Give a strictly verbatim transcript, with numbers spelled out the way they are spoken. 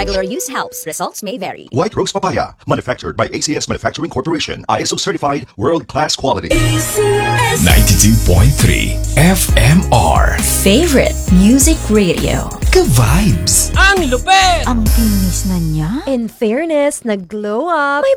Regular use helps. Results may vary. White Rose Papaya, manufactured by A C S Manufacturing Corporation, I S O certified, world-class quality. ninety-two point three F M R. Favorite Music Radio. Ka-vibes. Ang lupet! Ang kinis na niya. In fairness, nag-glow up. May